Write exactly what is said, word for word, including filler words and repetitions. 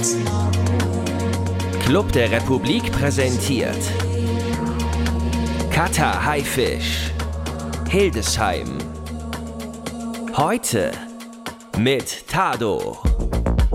Club der Republik präsentiert Katar Haifisch, Hildesheim. Heute mit Tado.